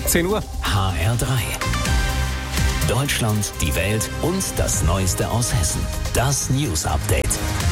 10 Uhr. HR3. Deutschland, die Welt und das Neueste aus Hessen. Das News Update.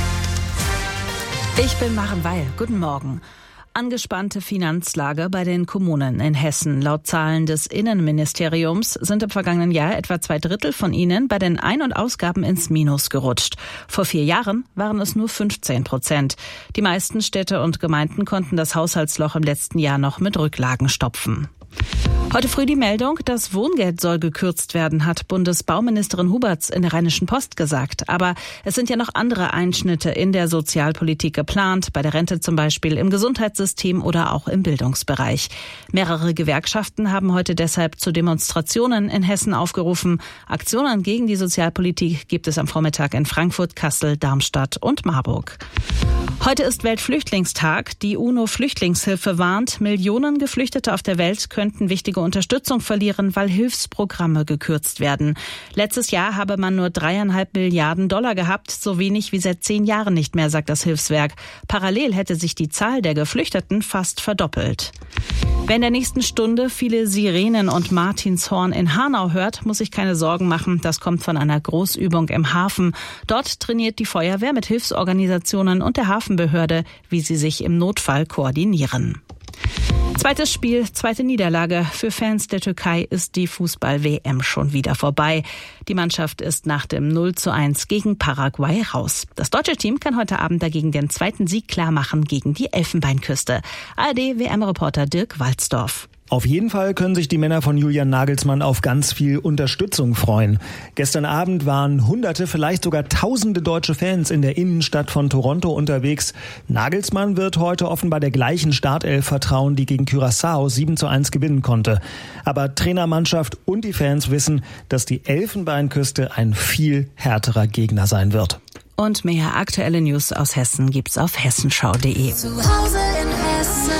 Ich bin Maren Weil. Guten Morgen. Angespannte Finanzlage bei den Kommunen in Hessen. Laut Zahlen des Innenministeriums sind im vergangenen Jahr etwa 2/3 von ihnen bei den Ein- und Ausgaben ins Minus gerutscht. Vor 4 Jahren waren es nur 15%. Die meisten Städte und Gemeinden konnten das Haushaltsloch im letzten Jahr noch mit Rücklagen stopfen. Heute früh die Meldung, das Wohngeld soll gekürzt werden, hat Bundesbauministerin Huberts in der Rheinischen Post gesagt. Aber es sind ja noch andere Einschnitte in der Sozialpolitik geplant, bei der Rente zum Beispiel, im Gesundheitssystem oder auch im Bildungsbereich. Mehrere Gewerkschaften haben heute deshalb zu Demonstrationen in Hessen aufgerufen. Aktionen gegen die Sozialpolitik gibt es am Vormittag in Frankfurt, Kassel, Darmstadt und Marburg. Heute ist Weltflüchtlingstag. Die UNO-Flüchtlingshilfe warnt, Millionen Geflüchtete auf der Welt könnten wichtige Unterstützung verlieren, weil Hilfsprogramme gekürzt werden. Letztes Jahr habe man nur $3,5 Milliarden gehabt, so wenig wie seit 10 Jahren nicht mehr, sagt das Hilfswerk. Parallel hätte sich die Zahl der Geflüchteten fast verdoppelt. Wer in der nächsten Stunde viele Sirenen und Martinshorn in Hanau hört, muss sich keine Sorgen machen. Das kommt von einer Großübung im Hafen. Dort trainiert die Feuerwehr mit Hilfsorganisationen und der Hafenbehörde, wie sie sich im Notfall koordinieren. Zweites Spiel, zweite Niederlage. Für Fans der Türkei ist die Fußball-WM schon wieder vorbei. Die Mannschaft ist nach dem 0:1 gegen Paraguay raus. Das deutsche Team kann heute Abend dagegen den zweiten Sieg klarmachen gegen die Elfenbeinküste. ARD-WM-Reporter Dirk Walzdorf. Auf jeden Fall können sich die Männer von Julian Nagelsmann auf ganz viel Unterstützung freuen. Gestern Abend waren Hunderte, vielleicht sogar Tausende deutsche Fans in der Innenstadt von Toronto unterwegs. Nagelsmann wird heute offenbar der gleichen Startelf vertrauen, die gegen Curaçao 7:1 gewinnen konnte. Aber Trainermannschaft und die Fans wissen, dass die Elfenbeinküste ein viel härterer Gegner sein wird. Und mehr aktuelle News aus Hessen gibt's auf hessenschau.de. Zu Hause in Hessen.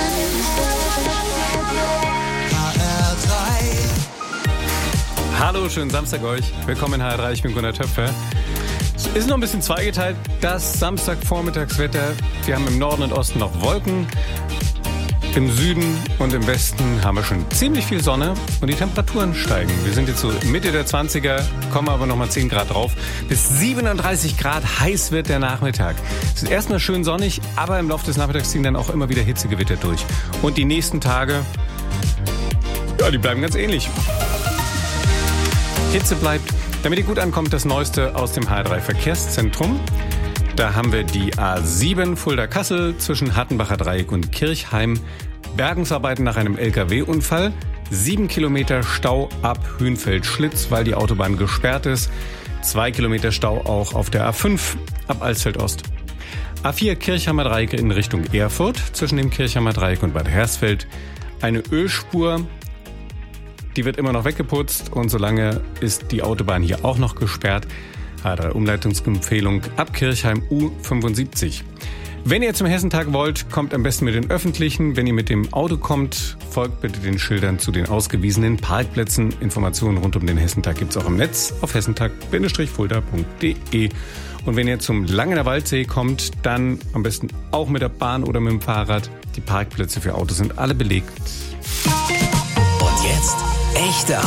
Hallo, schönen Samstag euch. Willkommen in HR3, ich bin Gunnar Töpfer. Es ist noch ein bisschen zweigeteilt, das Samstagvormittagswetter. Wir haben im Norden und Osten noch Wolken. Im Süden und im Westen haben wir schon ziemlich viel Sonne und die Temperaturen steigen. Wir sind jetzt so Mitte der 20er, kommen aber nochmal 10 Grad drauf. Bis 37 Grad heiß wird der Nachmittag. Es ist erstmal schön sonnig, aber im Laufe des Nachmittags ziehen dann auch immer wieder Hitzegewitter durch. Und die nächsten Tage, ja, die bleiben ganz ähnlich. Hitze bleibt. Damit ihr gut ankommt, das Neueste aus dem HR3 Verkehrszentrum. Da haben wir die A7 Fulda-Kassel zwischen Hattenbacher Dreieck und Kirchheim. Bergungsarbeiten nach einem LKW-Unfall. 7 Kilometer Stau ab Hünfeld-Schlitz, weil die Autobahn gesperrt ist. 2 Kilometer Stau auch auf der A5 ab Alsfeld-Ost. A4 Kirchheimer Dreieck in Richtung Erfurt zwischen dem Kirchheimer Dreieck und Bad Hersfeld. Eine Ölspur. Die wird immer noch weggeputzt und solange ist die Autobahn hier auch noch gesperrt. HR3-Umleitungsempfehlung ab Kirchheim U75. Wenn ihr zum Hessentag wollt, kommt am besten mit den Öffentlichen. Wenn ihr mit dem Auto kommt, folgt bitte den Schildern zu den ausgewiesenen Parkplätzen. Informationen rund um den Hessentag gibt's auch im Netz auf hessentag-fulda.de. Und wenn ihr zum Langener Waldsee kommt, dann am besten auch mit der Bahn oder mit dem Fahrrad. Die Parkplätze für Autos sind alle belegt. Und jetzt echte